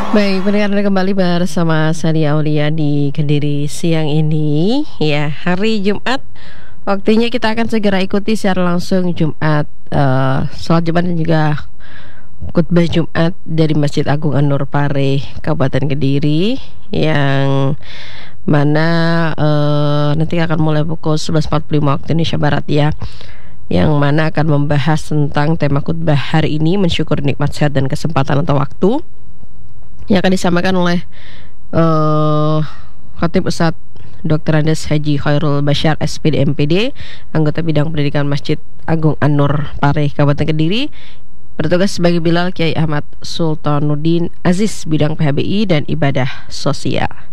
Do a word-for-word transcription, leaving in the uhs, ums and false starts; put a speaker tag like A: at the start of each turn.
A: Baik, pendengar kembali bersama Sania Aulia di Kediri siang ini. Ya, hari Jumat. Waktunya kita akan segera ikuti secara langsung Jumat, uh, sholat Jumat dan juga khutbah Jumat dari Masjid Agung An-Nur Pare, Kabupaten Kediri, yang mana uh, nanti akan mulai pukul sebelas empat puluh lima waktu Indonesia Barat ya. Yang mana akan membahas tentang tema khutbah hari ini, mensyukur nikmat sehat dan kesempatan atau waktu, yang akan disampaikan oleh uh, Khatib Ustadz doktor Andes Haji Khairul Bashar S P D M P D, anggota bidang pendidikan Masjid Agung An-Nur Pare, Kabupaten Kediri, bertugas sebagai Bilal Kiai Ahmad Sultanuddin Aziz, bidang P H B I dan ibadah sosial.